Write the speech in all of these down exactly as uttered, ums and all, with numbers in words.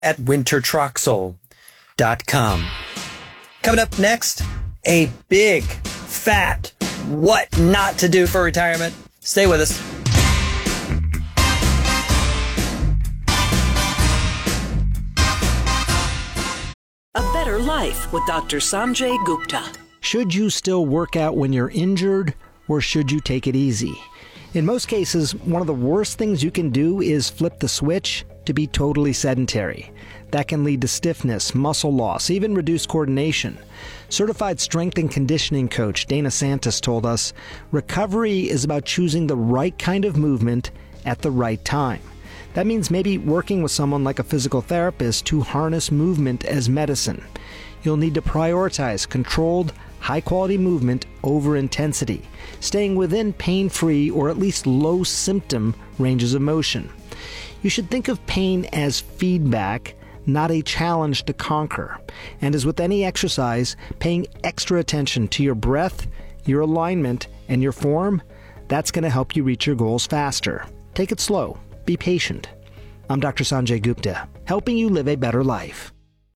at winter troxel dot com. Coming up next, a big, fat, what not to do for retirement. Stay with us. A Better Life with Doctor Sanjay Gupta. Should you still work out when you're injured, or should you take it easy? In most cases, one of the worst things you can do is flip the switch to be totally sedentary. That can lead to stiffness, muscle loss, even reduced coordination. Certified strength and conditioning coach Dana Santos told us, recovery is about choosing the right kind of movement at the right time. That means maybe working with someone like a physical therapist to harness movement as medicine. You'll need to prioritize controlled, high-quality movement over intensity, staying within pain-free or at least low-symptom ranges of motion. You should think of pain as feedback, not a challenge to conquer. And as with any exercise, paying extra attention to your breath, your alignment, and your form, that's going to help you reach your goals faster. Take it slow. Be patient. I'm Doctor Sanjay Gupta, helping you live a better life.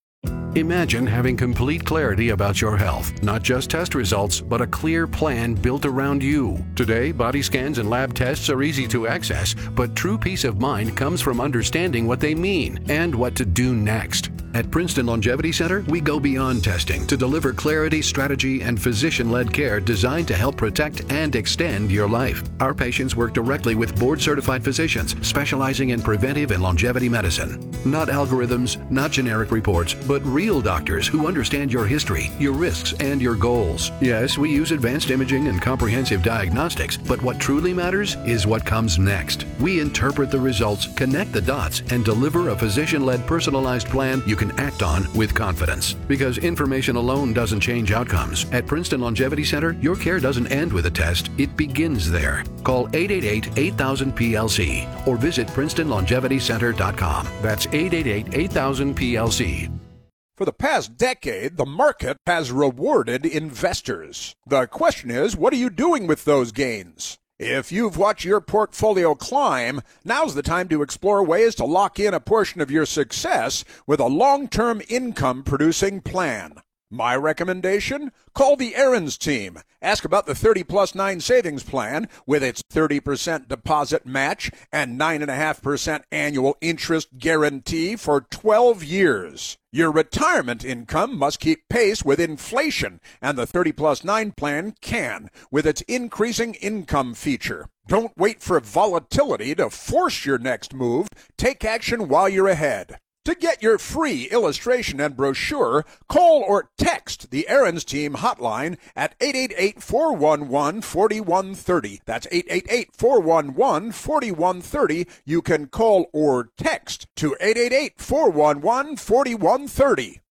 Imagine having complete clarity about your health, not just test results, but a clear plan built around you. Today, body scans and lab tests are easy to access, but true peace of mind comes from understanding what they mean and what to do next. At Princeton Longevity Center, we go beyond testing to deliver clarity, strategy, and physician-led care designed to help protect and extend your life. Our patients work directly with board-certified physicians specializing in preventive and longevity medicine. Not algorithms, not generic reports, but real doctors who understand your history, your risks, and your goals. Yes, we use advanced imaging and comprehensive diagnostics, but what truly matters is what comes next. We interpret the results, connect the dots, and deliver a physician-led personalized plan you can act on with confidence. Because information alone doesn't change outcomes. At Princeton Longevity Center, your care doesn't end with a test, it begins there. Call eight eight eight, eight thousand, P L C or visit princeton longevity center dot com. That's eight eight eight, eight thousand, P L C. For the past decade, the market has rewarded investors. The question is, what are you doing with those gains? If you've watched your portfolio climb, now's the time to explore ways to lock in a portion of your success with a long-term income-producing plan. My recommendation? Call the Aaron's team. Ask about the thirty plus nine savings plan with its thirty percent deposit match and nine point five percent annual interest guarantee for twelve years. Your retirement income must keep pace with inflation, and the thirty plus nine plan can with its increasing income feature. Don't wait for volatility to force your next move. Take action while you're ahead. To get your free illustration and brochure, call or text the Aaron's Team hotline at eight eight eight, four one one, four one three zero. That's eight eight eight, four one one, four one three zero. You can call or text to eight eight eight, four one one, four one three zero.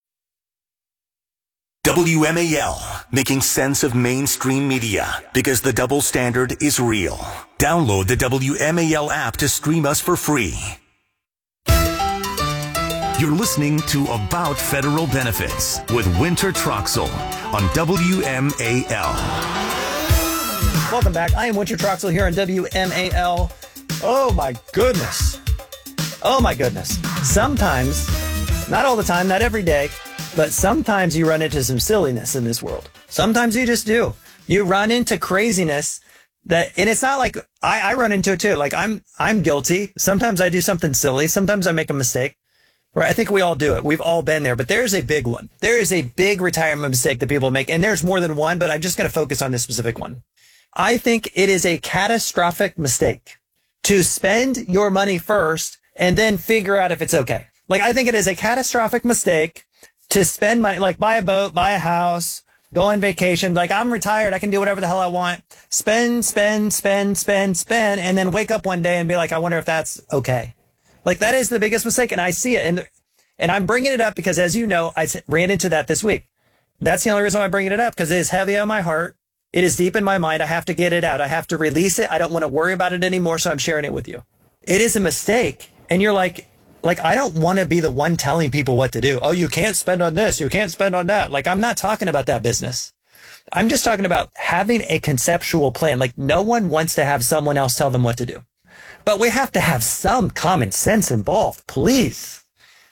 W M A L, making sense of mainstream media, because the double standard is real. Download the W M A L app to stream us for free. You're listening to About Federal Benefits with Winter Troxel on W M A L. Welcome back. I am Winter Troxel here on W M A L. Oh my goodness. Oh my goodness. Sometimes, not all the time, not every day, but sometimes you run into some silliness in this world. Sometimes you just do. You run into craziness that, and it's not like I, I run into it too. Like I'm, I'm guilty. Sometimes I do something silly. Sometimes I make a mistake. Right. I think we all do it. We've all been there, but there's a big one. There is a big retirement mistake that people make, and there's more than one, but I'm just going to focus on this specific one. I think it is a catastrophic mistake to spend your money first and then figure out if it's okay. Like, I think it is a catastrophic mistake to spend money, like buy a boat, buy a house, go on vacation. Like, I'm retired. I can do whatever the hell I want. Spend, spend, spend, spend, spend, and then wake up one day and be like, I wonder if that's okay. Like, that is the biggest mistake, and I see it. And and I'm bringing it up because, as you know, I ran into that this week. That's the only reason I'm bringing it up, because it is heavy on my heart. It is deep in my mind. I have to get it out. I have to release it. I don't want to worry about it anymore, so I'm sharing it with you. It is a mistake, and you're like, like I don't want to be the one telling people what to do. Oh, you can't spend on this. You can't spend on that. Like, I'm not talking about that business. I'm just talking about having a conceptual plan. Like, no one wants to have someone else tell them what to do. But we have to have some common sense involved, please.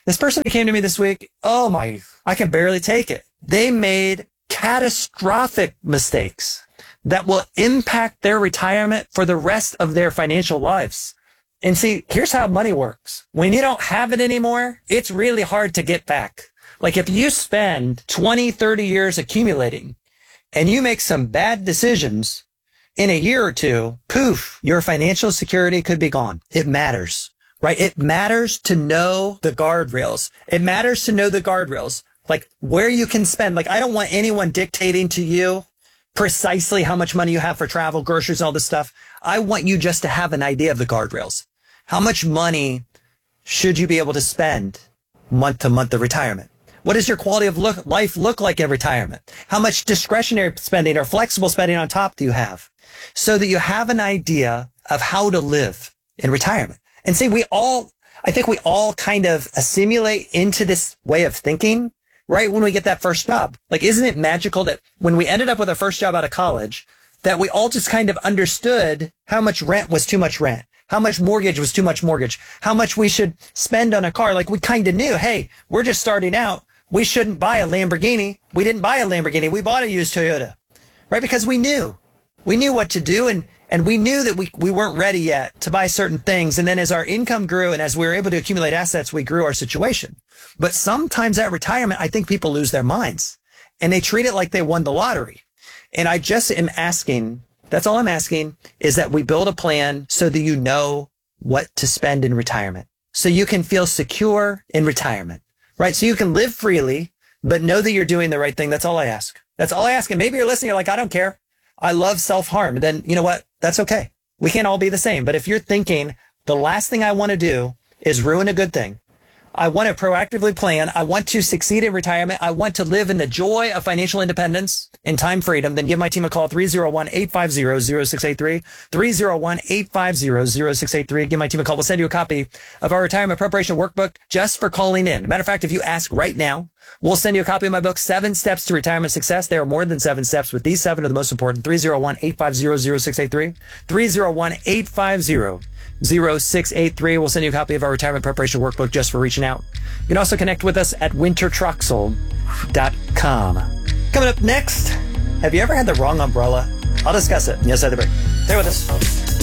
This person who came to me this week, oh my, I can barely take it. They made catastrophic mistakes that will impact their retirement for the rest of their financial lives. And see, here's how money works. When you don't have it anymore, it's really hard to get back. Like if you spend twenty, thirty years accumulating and you make some bad decisions in a year or two, poof, your financial security could be gone. It matters, right? It matters to know the guardrails. It matters to know the guardrails, like where you can spend. Like I don't want anyone dictating to you precisely how much money you have for travel, groceries, all this stuff. I want you just to have an idea of the guardrails. How much money should you be able to spend month to month of retirement? What does your quality of look, life look like in retirement? How much discretionary spending or flexible spending on top do you have? So that you have an idea of how to live in retirement. And see, we all, I think we all kind of assimilate into this way of thinking right when we get that first job. Like, isn't it magical that when we ended up with our first job out of college, that we all just kind of understood how much rent was too much rent? How much mortgage was too much mortgage? How much we should spend on a car? Like we kind of knew, hey, we're just starting out. We shouldn't buy a Lamborghini. We didn't buy a Lamborghini. We bought a used Toyota, right? Because we knew, we knew what to do. And, and we knew that we, we weren't ready yet to buy certain things. And then as our income grew and as we were able to accumulate assets, we grew our situation. But sometimes at retirement, I think people lose their minds and they treat it like they won the lottery. And I just am asking, that's all I'm asking, is that we build a plan so that you know what to spend in retirement, so you can feel secure in retirement, right? So you can live freely, but know that you're doing the right thing. That's all I ask. That's all I ask. And maybe you're listening, you're like, I don't care. I love self-harm. Then you know what? That's okay. We can't all be the same. But if you're thinking the last thing I want to do is ruin a good thing, I want to proactively plan. I want to succeed in retirement. I want to live in the joy of financial independence and time freedom. Then give my team a call, three oh one, eight five zero, zero six eight three, three oh one, eight five zero, zero six eight three. Give my team a call. We'll send you a copy of our retirement preparation workbook just for calling in. Matter of fact, if you ask right now, we'll send you a copy of my book, Seven Steps to Retirement Success. There are more than seven steps, but these seven are the most important. three oh one, eight five zero, zero six eight three, three oh one, eight five zero, zero six eight three. We'll send you a copy of our retirement preparation workbook just for reaching out. You can also connect with us at winter troxel dot com. Coming up next, have you ever had the wrong umbrella? I'll discuss it. Yes, I the break. Stay with us.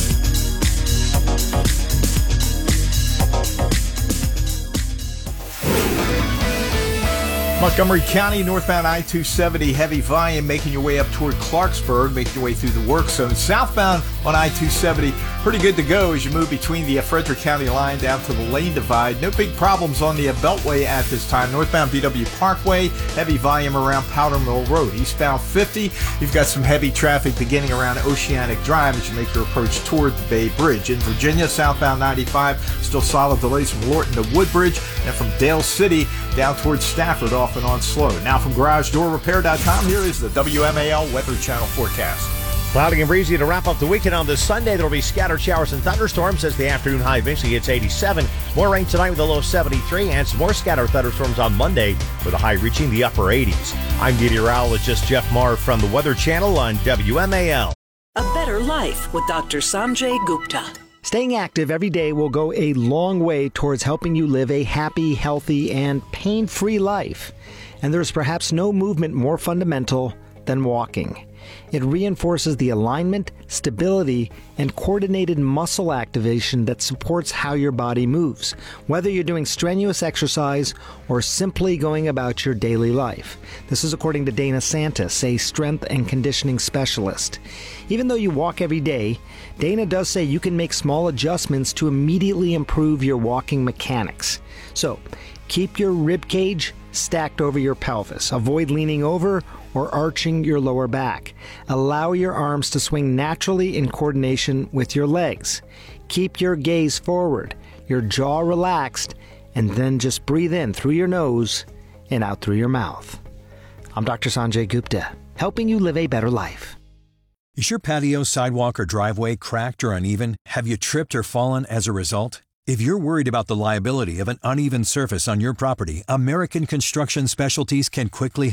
Montgomery County, northbound I two seventy, heavy volume making your way up toward Clarksburg, making your way through the work zone. Southbound on I two seventy, pretty good to go as you move between the Frederick County line down to the lane divide. No big problems on the Beltway at this time. Northbound B W Parkway, heavy volume around Powder Mill Road. Eastbound fifty, you've got some heavy traffic beginning around Oceanic Drive as you make your approach toward the Bay Bridge. In Virginia, southbound ninety-five, still solid delays from Lorton to Woodbridge, and from Dale City down towards Stafford, off and on slow. Now from Garage Door Repair dot com, here is the W M A L Weather Channel forecast. Cloudy and breezy to wrap up the weekend. On this Sunday, there will be scattered showers and thunderstorms as the afternoon high eventually hits eighty-seven. More rain tonight with a low seventy-three, and some more scattered thunderstorms on Monday with a high reaching the upper eighties. I'm meteorologist Jeff Marr from the Weather Channel on W M A L. A better life with Doctor Sanjay Gupta. Staying active every day will go a long way towards helping you live a happy, healthy, and pain-free life. And there's perhaps no movement more fundamental than walking. It reinforces the alignment, stability, and coordinated muscle activation that supports how your body moves, whether you're doing strenuous exercise or simply going about your daily life. This is according to Dana Santis, a strength and conditioning specialist. Even though you walk every day, Dana does say you can make small adjustments to immediately improve your walking mechanics. So, keep your rib cage stacked over your pelvis. Avoid leaning over or arching your lower back. Allow your arms to swing naturally in coordination with your legs. Keep your gaze forward, your jaw relaxed, and then just breathe in through your nose and out through your mouth. I'm Doctor Sanjay Gupta, helping you live a better life. Is your patio, sidewalk, or driveway cracked or uneven? Have you tripped or fallen as a result? If you're worried about the liability of an uneven surface on your property, American Construction Specialties can quickly help.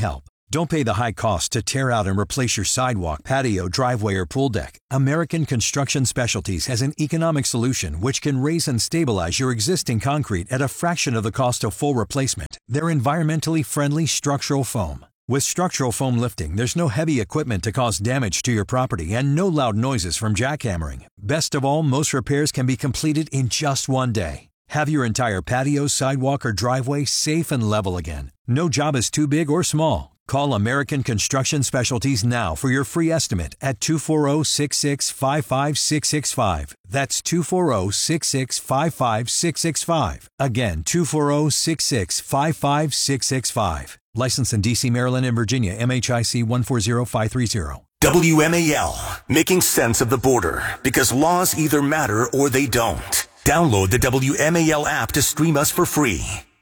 Don't pay the high cost to tear out and replace your sidewalk, patio, driveway, or pool deck. American Construction Specialties has an economic solution which can raise and stabilize your existing concrete at a fraction of the cost of full replacement. They're environmentally friendly structural foam. With structural foam lifting, there's no heavy equipment to cause damage to your property and no loud noises from jackhammering. Best of all, most repairs can be completed in just one day. Have your entire patio, sidewalk, or driveway safe and level again. No job is too big or small. Call American Construction Specialties now for your free estimate at two four zero, six six five five six six five. That's two four zero, six six five five six six five. Again, two four zero, six six five five six six five. Licensed in D C, Maryland, and Virginia, M H I C one four zero five three zero. W M A L, making sense of the border, because laws either matter or they don't. Download the W M A L app to stream us for free.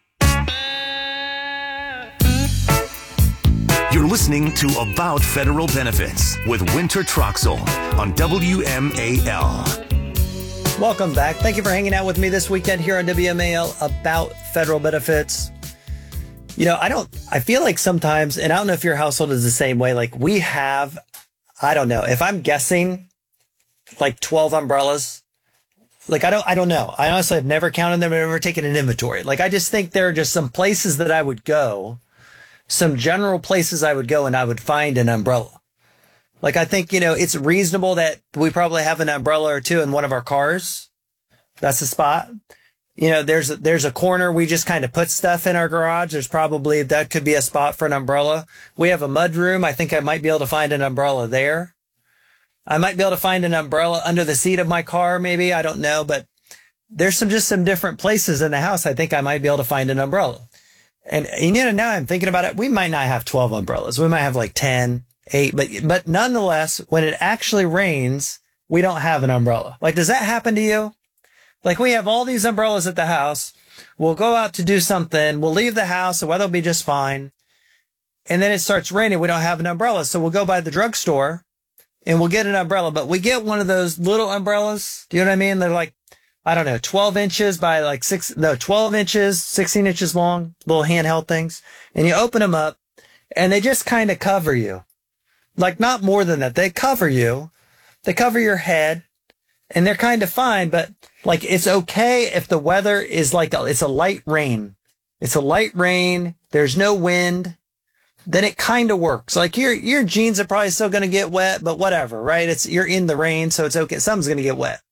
You're listening to About Federal Benefits with Winter Troxel on W M A L. Welcome back. Thank you for hanging out with me this weekend here on W M A L About Federal Benefits. You know, I don't, I feel like sometimes, and I don't know if your household is the same way, like we have, I don't know, if I'm guessing like twelve umbrellas, like I don't, I don't know. I honestly have never counted them, I've never taken an inventory. Like I just think there are just some places that I would go, some general places I would go and I would find an umbrella. Like I think, you know, it's reasonable that we probably have an umbrella or two in one of our cars. That's the spot. You know, there's a, there's a corner we just kind of put stuff in our garage. There's probably, that could be a spot for an umbrella. We have a mud room. I think I might be able to find an umbrella there. I might be able to find an umbrella under the seat of my car, maybe. I don't know. But there's some just some different places in the house. I think I might be able to find an umbrella. And, and you know, now I'm thinking about it. We might not have twelve umbrellas. We might have like ten, eight. But, but nonetheless, when it actually rains, we don't have an umbrella. Like, does that happen to you? Like we have all these umbrellas at the house. We'll go out to do something. We'll leave the house. The weather will be just fine. And then it starts raining. We don't have an umbrella. So we'll go by the drugstore and we'll get an umbrella. But we get one of those little umbrellas. Do you know what I mean? They're like, I don't know, twelve inches by like six, no, twelve inches, sixteen inches long, little handheld things. And you open them up and they just kind of cover you. Like not more than that. They cover you. They cover your head. And they're kind of fine, but like it's okay if the weather is like a, it's a light rain. It's a light rain. There's no wind. Then it kind of works. Like your your jeans are probably still going to get wet, but whatever, right? It's you're in the rain, so it's okay. Something's going to get wet.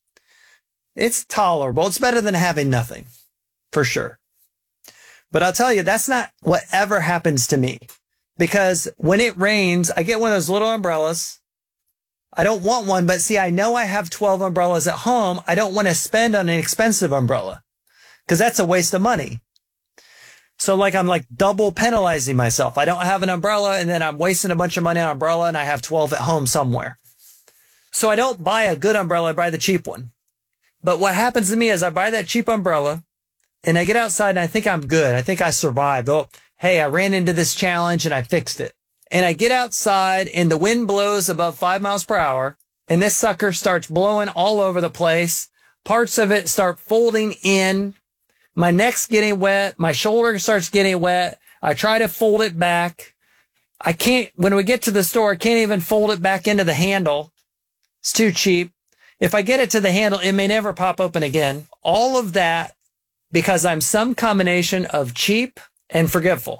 It's tolerable. It's better than having nothing, for sure. But I'll tell you, that's not what ever happens to me, because when it rains, I get one of those little umbrellas. I don't want one, but see, I know I have twelve umbrellas at home. I don't want to spend on an expensive umbrella because that's a waste of money. So like, I'm like double penalizing myself. I don't have an umbrella and then I'm wasting a bunch of money on an umbrella and I have twelve at home somewhere. So I don't buy a good umbrella. I buy the cheap one. But what happens to me is I buy that cheap umbrella and I get outside and I think I'm good. I think I survived. Oh, hey, I ran into this challenge and I fixed it. And I get outside and the wind blows above five miles per hour. And this sucker starts blowing all over the place. Parts of it start folding in. My neck's getting wet. My shoulder starts getting wet. I try to fold it back. I can't, when we get to the store, I can't even fold it back into the handle. It's too cheap. If I get it to the handle, it may never pop open again. All of that because I'm some combination of cheap and forgetful.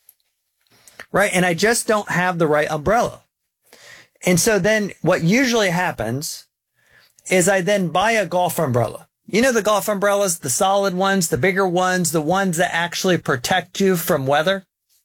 Right. And I just don't have the right umbrella. And so then what usually happens is I then buy a golf umbrella. You know, the golf umbrellas, the solid ones, the bigger ones, the ones that actually protect you from weather.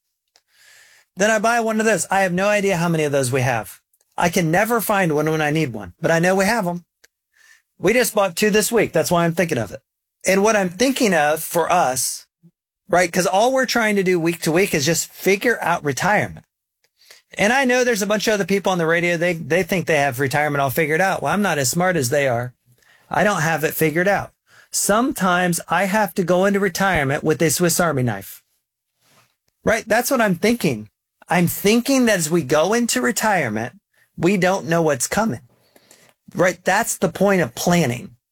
Then I buy one of those. I have no idea how many of those we have. I can never find one when I need one, but I know we have them. We just bought two this week. That's why I'm thinking of it. And what I'm thinking of for us, right? Because all we're trying to do week to week is just figure out retirement. And I know there's a bunch of other people on the radio. They, they think they have retirement all figured out. Well, I'm not as smart as they are. I don't have it figured out. Sometimes I have to go into retirement with a Swiss Army knife, right? That's what I'm thinking. I'm thinking that as we go into retirement, we don't know what's coming, right? That's the point of planning.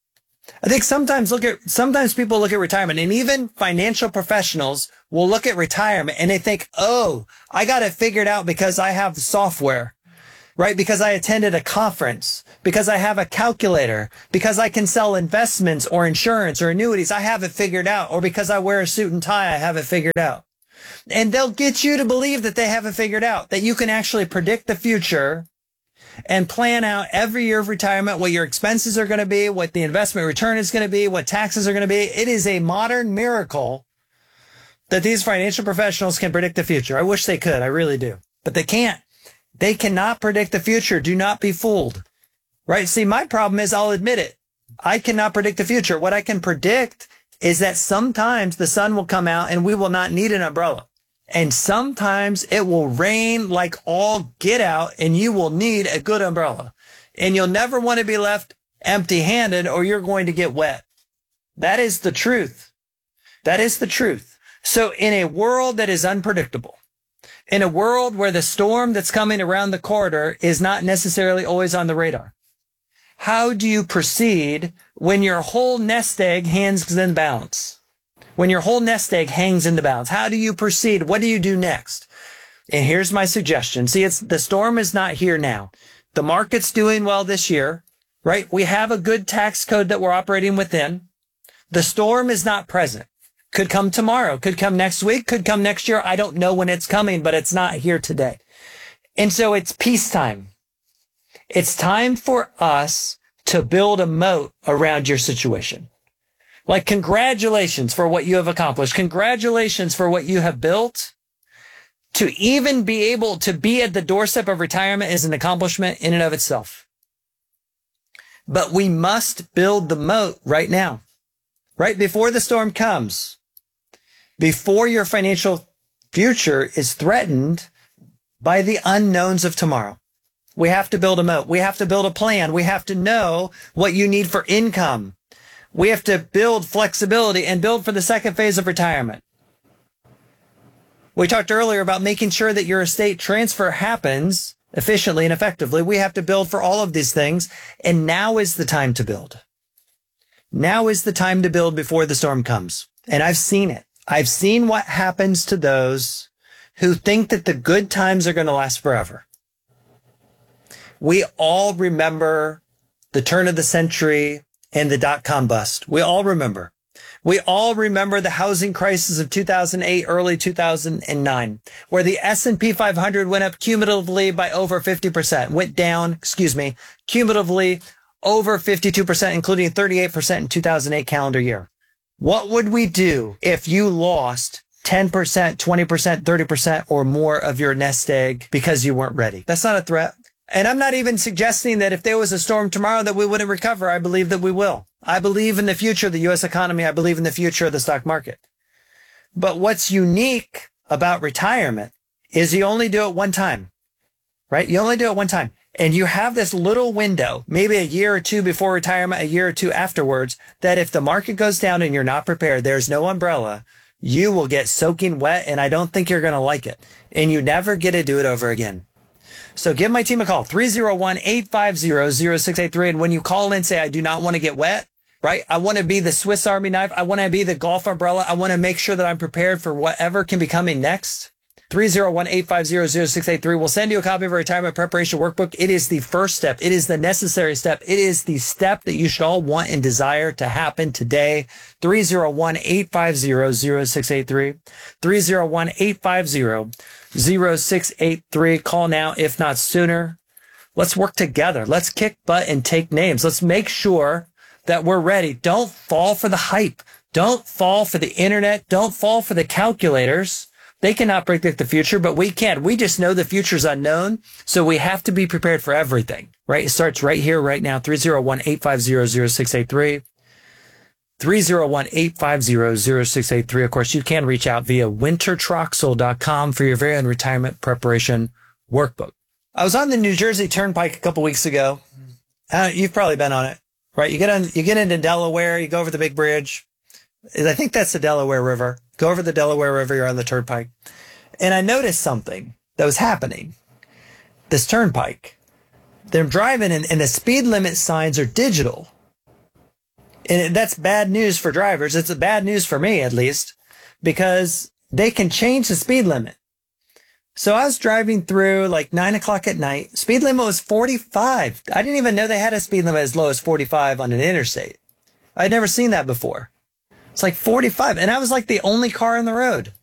I think sometimes look at, sometimes people look at retirement, and even financial professionals will look at retirement and they think, oh, I got it figured out because I have software, right? Because I attended a conference, because I have a calculator, because I can sell investments or insurance or annuities. I have it figured out. Or because I wear a suit and tie, I have it figured out. And they'll get you to believe that they have it figured out, that you can actually predict the future and plan out every year of retirement, what your expenses are going to be, what the investment return is going to be, what taxes are going to be. It is a modern miracle that these financial professionals can predict the future. I wish they could. I really do. But they can't. They cannot predict the future. Do not be fooled. Right? See, my problem is, I'll admit it. I cannot predict the future. What I can predict is that sometimes the sun will come out and we will not need an umbrella. And sometimes it will rain like all get out and you will need a good umbrella. And you'll never want to be left empty-handed or you're going to get wet. That is the truth. That is the truth. So in a world that is unpredictable, in a world where the storm that's coming around the corridor is not necessarily always on the radar, how do you proceed when your whole nest egg hangs in balance? When your whole nest egg hangs in the balance, how do you proceed? What do you do next? And here's my suggestion. See, it's the storm is not here now. The market's doing well this year, right? We have a good tax code that we're operating within. The storm is not present. Could come tomorrow, could come next week, could come next year. I don't know when it's coming, but it's not here today. And so it's peacetime. It's time for us to build a moat around your situation. Like, congratulations for what you have accomplished. Congratulations for what you have built. To even be able to be at the doorstep of retirement is an accomplishment in and of itself. But we must build the moat right now, right before the storm comes, before your financial future is threatened by the unknowns of tomorrow. We have to build a moat. We have to build a plan. We have to know what you need for income. We have to build flexibility and build for the second phase of retirement. We talked earlier about making sure that your estate transfer happens efficiently and effectively. We have to build for all of these things. And now is the time to build. Now is the time to build before the storm comes. And I've seen it. I've seen what happens to those who think that the good times are going to last forever. We all remember the turn of the century and the dot-com bust. We all remember. We all remember the housing crisis of two thousand eight, early two thousand nine, where the S and P five hundred went up cumulatively by over fifty percent, went down, excuse me, cumulatively over fifty-two percent, including thirty-eight percent in two thousand eight calendar year. What would we do if you lost ten percent, twenty percent, thirty percent or more of your nest egg because you weren't ready? That's not a threat. And I'm not even suggesting that if there was a storm tomorrow that we wouldn't recover. I believe that we will. I believe in the future of the U S economy. I believe in the future of the stock market. But what's unique about retirement is you only do it one time, right? You only do it one time. And you have this little window, maybe a year or two before retirement, a year or two afterwards, that if the market goes down and you're not prepared, there's no umbrella, you will get soaking wet. And I don't think you're going to like it. And you never get to do it over again. So give my team a call, three oh one, eight five zero, zero six eight three. And when you call in, say, I do not want to get wet, right? I want to be the Swiss Army knife. I want to be the golf umbrella. I want to make sure that I'm prepared for whatever can be coming next. three oh one, eight five zero, zero six eight three. We'll send you a copy of our retirement preparation workbook. It is the first step. It is the necessary step. It is the step that you should all want and desire to happen today. three oh one, eight five zero, zero six eight three. three oh one, eight five zero, zero six eight three. Call now, if not sooner. Let's work together. Let's kick butt and take names. Let's make sure that we're ready. Don't fall for the hype. Don't fall for the internet. Don't fall for the calculators. They cannot predict the future, but we can. We just know the future is unknown, so we have to be prepared for everything, right? It starts right here, right now, three oh one, eight five zero, zero six eight three. three oh one, eight five zero, zero six eight three. Of course, you can reach out via winter troxel dot com for your very own retirement preparation workbook. I was on the New Jersey Turnpike a couple weeks ago. Uh, you've probably been on it, right? You get on, you get into Delaware, you go over the big bridge. I think that's the Delaware River. Go over the Delaware River, you're on the turnpike. And I noticed something that was happening. This turnpike, they're driving and, and the speed limit signs are digital. And that's bad news for drivers. It's bad news for me, at least, because they can change the speed limit. So I was driving through like nine o'clock at night. Speed limit was forty-five. I didn't even know they had a speed limit as low as forty-five on an interstate. I'd never seen that before. It's like forty-five. And I was like the only car on the road.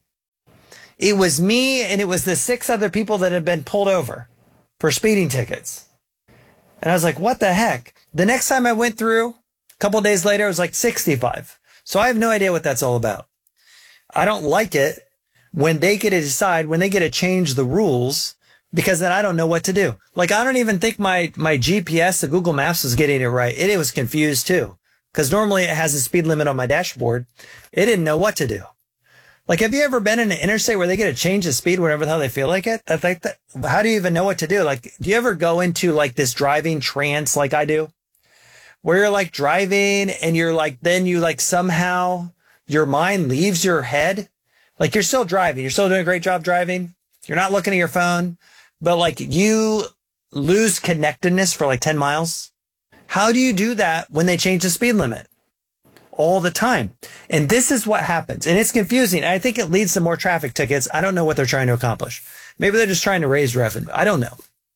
It was me and it was the six other people that had been pulled over for speeding tickets. And I was like, what the heck? The next time I went through, a couple of days later, it was like sixty-five. So I have no idea what that's all about. I don't like it when they get to decide, when they get to change the rules, because then I don't know what to do. Like, I don't even think my, my G P S, the Google Maps, was getting it right. It, it was confused too. Because normally it has a speed limit on my dashboard. It didn't know what to do. Like, have you ever been in an interstate where they get to change the speed whenever the hell they feel like it? I think that, how do you even know what to do? Like, do you ever go into like this driving trance like I do? Where you're like driving and you're like, then you like somehow your mind leaves your head. Like, you're still driving. You're still doing a great job driving. You're not looking at your phone, but like you lose connectedness for like ten miles. How do you do that when they change the speed limit? All the time. And this is what happens. And it's confusing. I think it leads to more traffic tickets. I don't know what they're trying to accomplish. Maybe they're just trying to raise revenue. I don't know.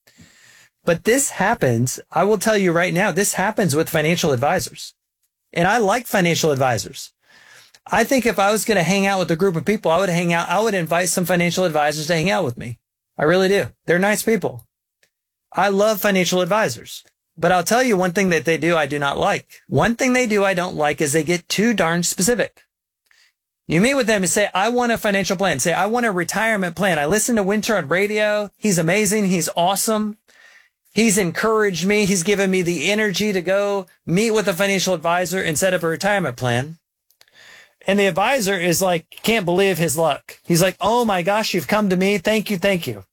But this happens. I will tell you right now, this happens with financial advisors. And I like financial advisors. I think if I was going to hang out with a group of people, I would hang out. I would invite some financial advisors to hang out with me. I really do. They're nice people. I love financial advisors. But I'll tell you one thing that they do I do not like. One thing they do I don't like is they get too darn specific. You meet with them and say, I want a financial plan. Say, I want a retirement plan. I listen to Winter on radio. He's amazing. He's awesome. He's encouraged me. He's given me the energy to go meet with a financial advisor and set up a retirement plan. And the advisor is like, can't believe his luck. He's like, oh my gosh, you've come to me. Thank you. Thank you.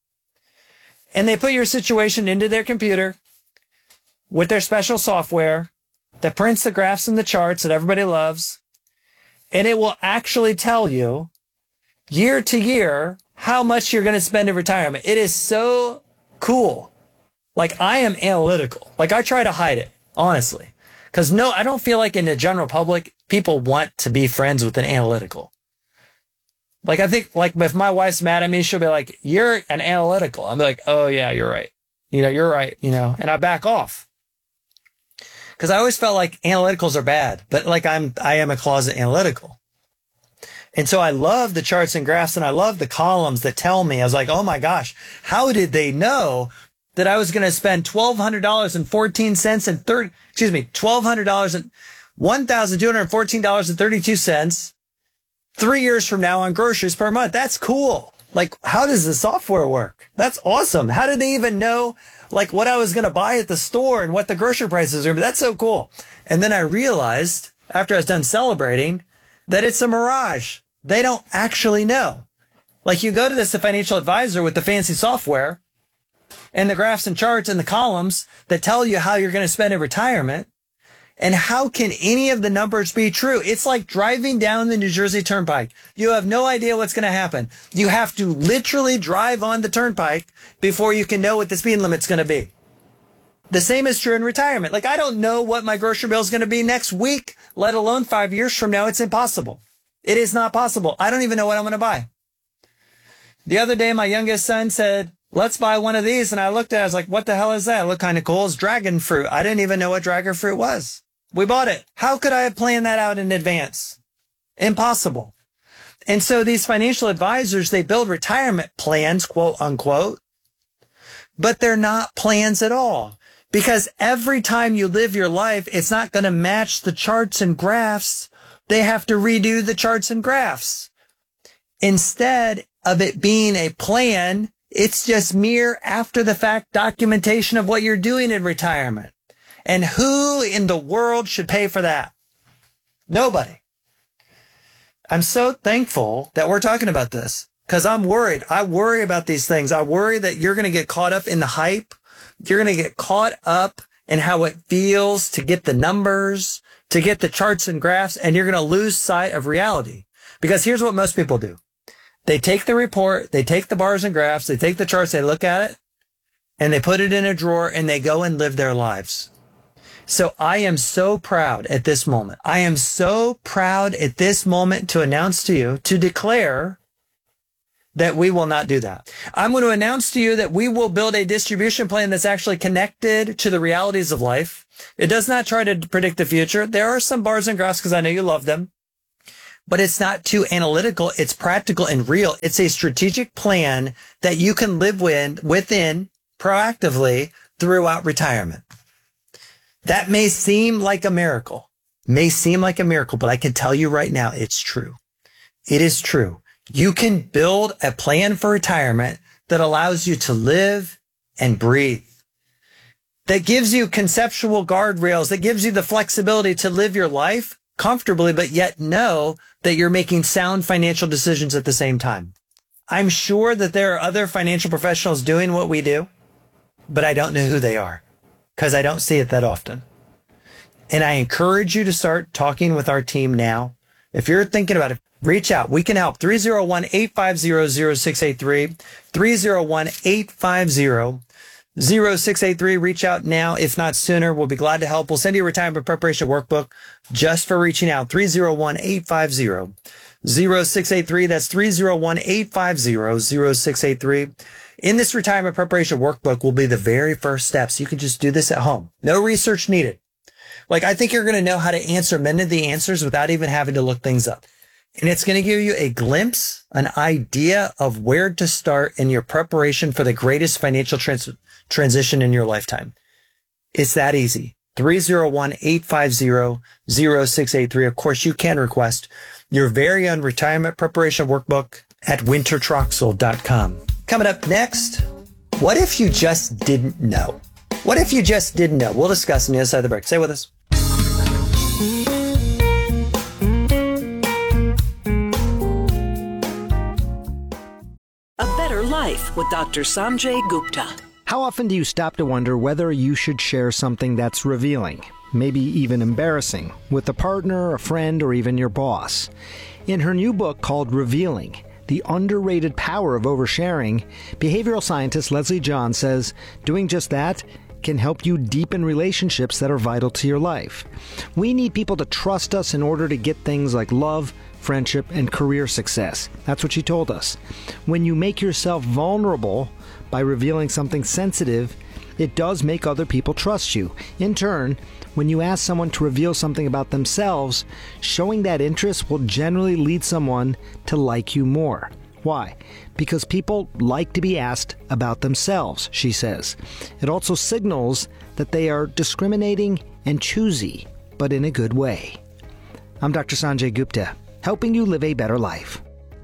And they put your situation into their computer with their special software that prints the graphs and the charts that everybody loves. And it will actually tell you year to year how much you're going to spend in retirement. It is so cool. Like, I am analytical. Like, I try to hide it, honestly. Because no, I don't feel like in the general public, people want to be friends with an analytical. Like, I think, like, if my wife's mad at me, she'll be like, you're an analytical. I'm like, oh yeah, you're right. You know, you're right, you know, and I back off. Because I always felt like analyticals are bad, but like I'm, I am a closet analytical. And so I love the charts and graphs and I love the columns that tell me, I was like, oh my gosh, how did they know that I was going to spend twelve hundred dollars and fourteen cents and thirty, excuse me, twelve hundred dollars and one thousand two hundred fourteen dollars and thirty-two cents three years from now on groceries per month? That's cool. Like, how does the software work? That's awesome. How did they even know like what I was going to buy at the store and what the grocery prices are? That's so cool. And then I realized after I was done celebrating that it's a mirage. They don't actually know. Like, you go to this financial advisor with the fancy software and the graphs and charts and the columns that tell you how you're going to spend in retirement. And how can any of the numbers be true? It's like driving down the New Jersey Turnpike. You have no idea what's going to happen. You have to literally drive on the turnpike before you can know what the speed limit's going to be. The same is true in retirement. Like, I don't know what my grocery bill is going to be next week, let alone five years from now. It's impossible. It is not possible. I don't even know what I'm going to buy. The other day, my youngest son said, let's buy one of these. And I looked at it. I was like, what the hell is that? It looked kind of cool. It's dragon fruit. I didn't even know what dragon fruit was. We bought it. How could I have planned that out in advance? Impossible. And so these financial advisors, they build retirement plans, quote unquote, but they're not plans at all. Because every time you live your life, it's not going to match the charts and graphs. They have to redo the charts and graphs. Instead of it being a plan, it's just mere after the fact documentation of what you're doing in retirement. And who in the world should pay for that? Nobody. I'm so thankful that we're talking about this because I'm worried. I worry about these things. I worry that you're going to get caught up in the hype. You're going to get caught up in how it feels to get the numbers, to get the charts and graphs, and you're going to lose sight of reality. Because here's what most people do. They take the report, they take the bars and graphs, they take the charts, they look at it, and they put it in a drawer, and they go and live their lives. So I am so proud at this moment. I am so proud at this moment to announce to you, to declare that we will not do that. I'm going to announce to you that we will build a distribution plan that's actually connected to the realities of life. It does not try to predict the future. There are some bars and graphs because I know you love them, but it's not too analytical. It's practical and real. It's a strategic plan that you can live with, within proactively throughout retirement. That may seem like a miracle, may seem like a miracle, but I can tell you right now, it's true. It is true. You can build a plan for retirement that allows you to live and breathe, that gives you conceptual guardrails, that gives you the flexibility to live your life comfortably, but yet know that you're making sound financial decisions at the same time. I'm sure that there are other financial professionals doing what we do, but I don't know who they are because I don't see it that often. And I encourage you to start talking with our team now. If you're thinking about it, reach out. We can help. three oh one, eight five zero, zero six eight three, three oh one, eight five zero, zero six eight three. Reach out now. If not sooner, we'll be glad to help. We'll send you a retirement preparation workbook just for reaching out. three oh one, eight five zero, zero six eight three. That's three oh one, eight five zero, zero six eight three. In this retirement preparation workbook will be the very first steps. You can just do this at home. No research needed. Like, I think you're going to know how to answer many of the answers without even having to look things up. And it's going to give you a glimpse, an idea of where to start in your preparation for the greatest financial trans- transition in your lifetime. It's that easy. three oh one, eight five zero, zero six eight three. Of course, you can request your very own retirement preparation workbook at winter troxel dot com. Coming up next, what if you just didn't know? What if you just didn't know? We'll discuss on the other side of the break. Stay with us. A Better Life with Doctor Sanjay Gupta. How often do you stop to wonder whether you should share something that's revealing, maybe even embarrassing, with a partner, a friend, or even your boss? In her new book called Revealing, The Underrated Power of Oversharing, behavioral scientist Leslie John says doing just that can help you deepen relationships that are vital to your life. We need people to trust us in order to get things like love, friendship, and career success. That's what she told us. When you make yourself vulnerable by revealing something sensitive, it does make other people trust you. In turn, when you ask someone to reveal something about themselves, showing that interest will generally lead someone to like you more. Why? Because people like to be asked about themselves, she says. It also signals that they are discriminating and choosy, but in a good way. I'm Doctor Sanjay Gupta, helping you live a better life.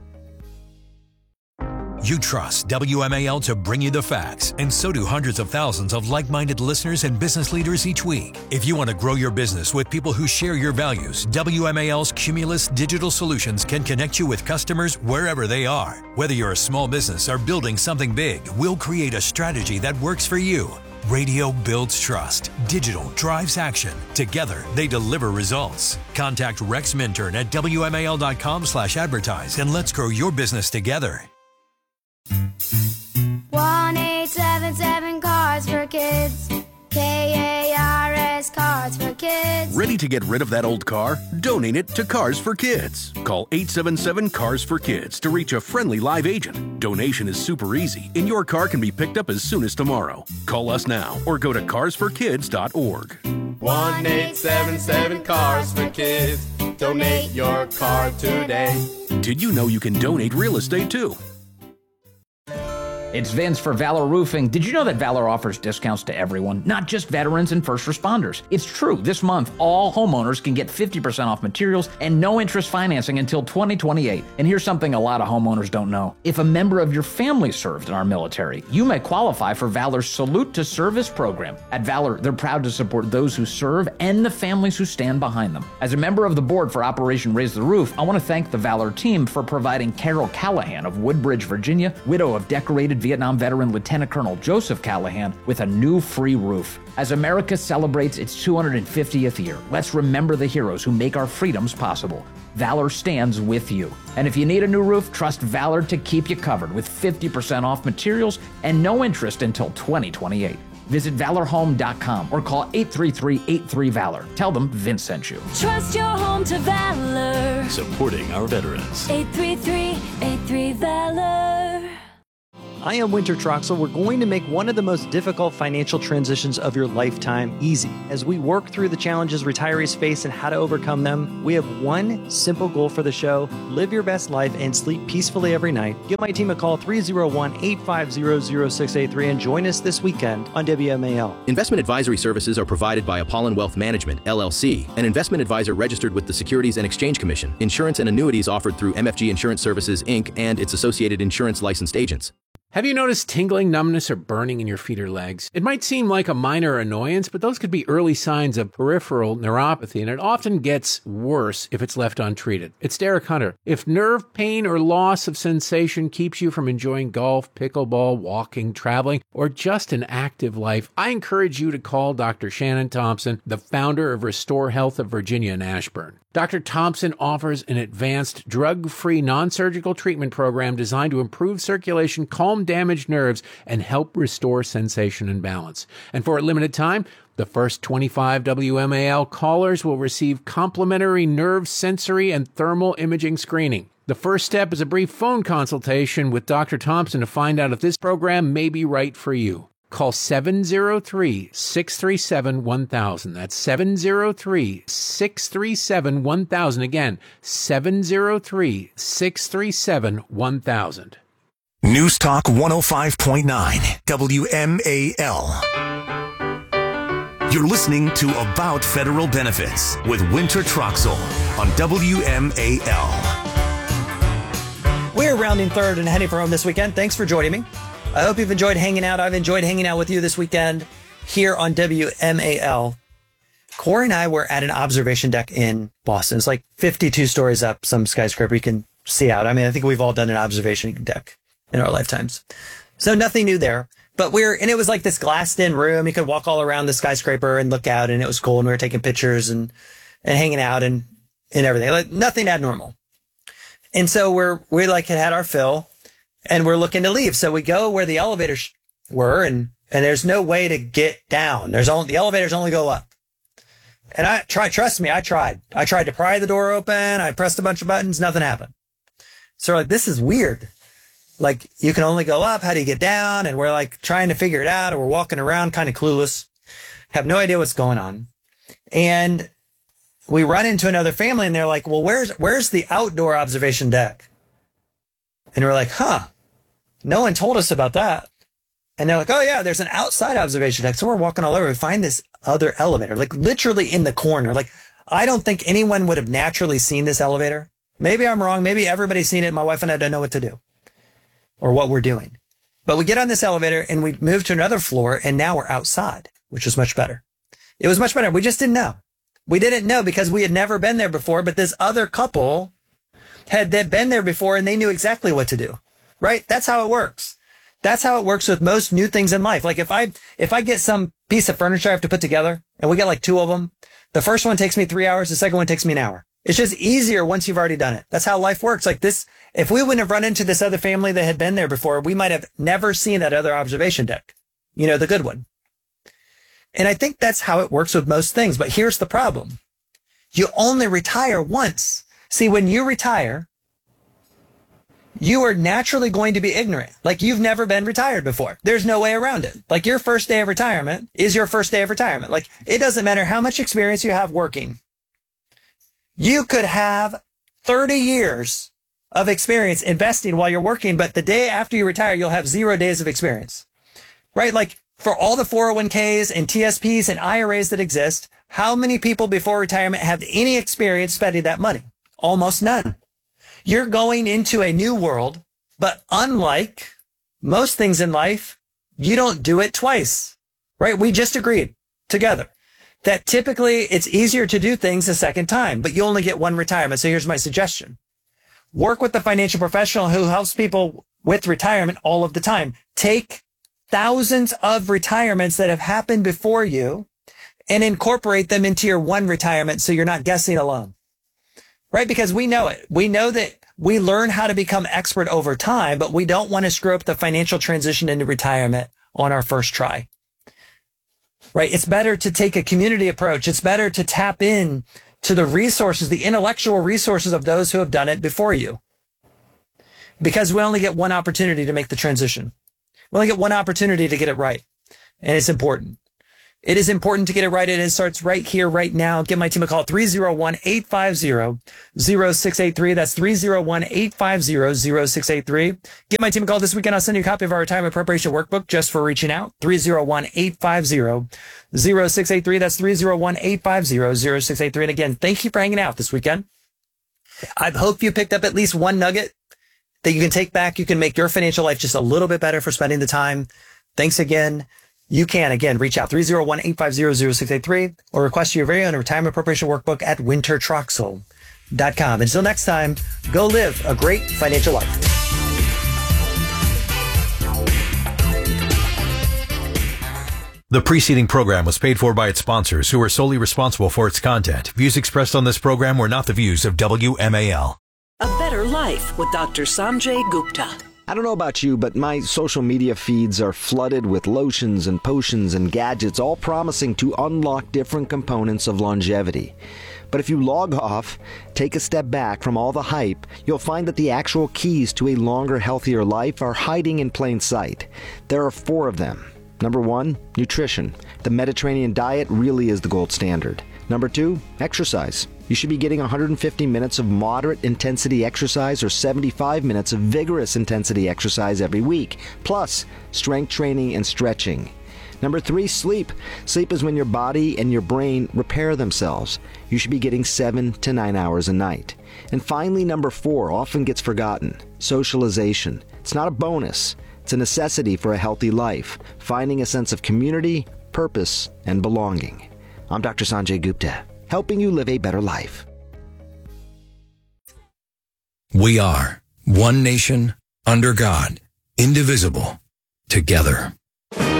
You trust W M A L to bring you the facts, and so do hundreds of thousands of like-minded listeners and business leaders each week. If you want to grow your business with people who share your values, W M A L's Cumulus Digital Solutions can connect you with customers wherever they are. Whether you're a small business or building something big, we'll create a strategy that works for you. Radio builds trust. Digital drives action. Together, they deliver results. Contact Rex Minturn at W M A L dot com slash advertise and let's grow your business together. one eight seven seven Cars for Kids. K A R S Cars for Kids. Ready to get rid of that old car? Donate it to Cars for Kids. Call eight seven seven Cars for Kids to reach a friendly live agent. Donation is super easy, and your car can be picked up as soon as tomorrow. Call us now or go to cars for kids dot org. one eight seven seven Cars for Kids. Donate your car today. Did you know you can donate real estate too? It's Vince for Valor Roofing. Did you know that Valor offers discounts to everyone, not just veterans and first responders? It's true. This month, all homeowners can get fifty percent off materials and no interest financing until twenty twenty-eight. And here's something a lot of homeowners don't know. If a member of your family served in our military, you may qualify for Valor's Salute to Service program. At Valor, they're proud to support those who serve and the families who stand behind them. As a member of the board for Operation Raise the Roof, I want to thank the Valor team for providing Carol Callahan of Woodbridge, Virginia, widow of decorated Vietnam veteran Lieutenant Colonel Joseph Callahan, with a new free roof. As America celebrates its two hundred fiftieth year, let's remember the heroes who make our freedoms possible. Valor stands with you. And if you need a new roof, trust Valor to keep you covered with fifty percent off materials and no interest until twenty twenty-eight. Visit valor home dot com or call eight three three, eight three, VALOR. Tell them Vince sent you. Trust your home to Valor. Supporting our veterans. eight three three, eight three, VALOR. I am Winter Troxel. We're going to make one of the most difficult financial transitions of your lifetime easy. As we work through the challenges retirees face and how to overcome them, we have one simple goal for the show: live your best life and sleep peacefully every night. Give my team a call, three oh one, eight five zero, zero six eight three, and join us this weekend on W M A L. Investment advisory services are provided by Apollon Wealth Management, L L C, an investment advisor registered with the Securities and Exchange Commission. Insurance and annuities offered through M F G Insurance Services, Incorporated and its associated insurance licensed agents. Have you noticed tingling, numbness, or burning in your feet or legs? It might seem like a minor annoyance, but those could be early signs of peripheral neuropathy, and it often gets worse if it's left untreated. It's Derek Hunter. If nerve pain or loss of sensation keeps you from enjoying golf, pickleball, walking, traveling, or just an active life, I encourage you to call Doctor Shannon Thompson, the founder of Restore Health of Virginia in Ashburn. Doctor Thompson offers an advanced, drug-free, non-surgical treatment program designed to improve circulation, calm damaged nerves, and help restore sensation and balance. And for a limited time, the first twenty-five W M A L callers will receive complimentary nerve, sensory, and thermal imaging screening. The first step is a brief phone consultation with Doctor Thompson to find out if this program may be right for you. Call seven oh three, six three seven, one thousand. That's seven oh three, six three seven, one thousand. Again, seven oh three, six three seven, one thousand. News Talk one oh five point nine, W M A L. You're listening to About Federal Benefits with Winter Troxel on W M A L. We're rounding third and heading for home this weekend. Thanks for joining me. I hope you've enjoyed hanging out. I've enjoyed hanging out with you this weekend here on W M A L. Corey and I were at an observation deck in Boston. It's like fifty-two stories up, some skyscraper you can see out. I mean, I think we've all done an observation deck in our lifetimes. So nothing new there. But we're, and it was like this glassed in room. You could walk all around the skyscraper and look out, and it was cool. And we were taking pictures and, and hanging out and, and everything. Like nothing abnormal. And so we're, we like had had our fill. And we're looking to leave. So we go where the elevators were, and, and there's no way to get down. There's only, the elevators only go up. And I try, trust me, I tried. I tried to pry the door open. I pressed a bunch of buttons. Nothing happened. So we're like, this is weird. Like, you can only go up. How do you get down? And we're like trying to figure it out. And we're walking around kind of clueless. Have no idea what's going on. And we run into another family, and they're like, well, where's, where's the outdoor observation deck? And we're like, huh. No one told us about that. And they're like, oh yeah, there's an outside observation deck. So we're walking all over. We find this other elevator, like literally in the corner. Like, I don't think anyone would have naturally seen this elevator. Maybe I'm wrong. Maybe everybody's seen it. My wife and I don't know what to do or what we're doing. But we get on this elevator and we move to another floor, and now we're outside, which is much better. It was much better. We just didn't know. We didn't know because we had never been there before, but this other couple had been there before and they knew exactly what to do. Right? That's how it works. That's how it works with most new things in life. Like if I, if I get some piece of furniture I have to put together, and we get like two of them, the first one takes me three hours. The second one takes me an hour. It's just easier once you've already done it. That's how life works. Like this, if we wouldn't have run into this other family that had been there before, we might have never seen that other observation deck. You know, the good one. And I think that's how it works with most things. But here's the problem. You only retire once. See, when you retire, you are naturally going to be ignorant. Like you've never been retired before. There's no way around it. Like your first day of retirement is your first day of retirement. Like it doesn't matter how much experience you have working. You could have thirty years of experience investing while you're working, but the day after you retire, you'll have zero days of experience, right? Like for all the four oh one k's and T S P's and I R A's that exist, how many people before retirement have any experience spending that money? Almost none. You're going into a new world, but unlike most things in life, you don't do it twice, right? We just agreed together that typically it's easier to do things a second time, but you only get one retirement. So here's my suggestion. Work with the financial professional who helps people with retirement all of the time. Take thousands of retirements that have happened before you and incorporate them into your one retirement so you're not guessing alone. Right? Because we know it. We know that we learn how to become expert over time, but we don't want to screw up the financial transition into retirement on our first try. right? It's better to take a community approach. It's better to tap in to the resources, the intellectual resources of those who have done it before you. Because we only get one opportunity to make the transition. We only get one opportunity to get it right. And it's important. It is important to get it right. And it starts right here, right now. Give my team a call at three oh one, eight five zero, zero six eight three. That's three oh one, eight five zero, zero six eight three. Give my team a call this weekend. I'll send you a copy of our retirement preparation workbook just for reaching out. three oh one, eight five zero, zero six eight three. That's three oh one, eight five zero, zero six eight three. And again, thank you for hanging out this weekend. I hope you picked up at least one nugget that you can take back. You can make your financial life just a little bit better for spending the time. Thanks again. You can, again, reach out three oh one, eight five zero, zero six eight three or request your very own retirement preparation workbook at winter troxel dot com. Until next time, go live a great financial life. The preceding program was paid for by its sponsors, who are solely responsible for its content. Views expressed on this program were not the views of W M A L. A Better Life with Doctor Sanjay Gupta. I don't know about you, but my social media feeds are flooded with lotions and potions and gadgets, all promising to unlock different components of longevity. But if you log off, take a step back from all the hype, you'll find that the actual keys to a longer, healthier life are hiding in plain sight. There are four of them. Number one, nutrition. The Mediterranean diet really is the gold standard. Number two, exercise. You should be getting one hundred fifty minutes of moderate intensity exercise or seventy-five minutes of vigorous intensity exercise every week, plus strength training and stretching. Number three, sleep. Sleep is when your body and your brain repair themselves. You should be getting seven to nine hours a night. And finally, number four, often gets forgotten, socialization. It's not a bonus. It's a necessity for a healthy life, finding a sense of community, purpose, and belonging. I'm Doctor Sanjay Gupta, helping you live a better life. We are one nation, under God, indivisible, together.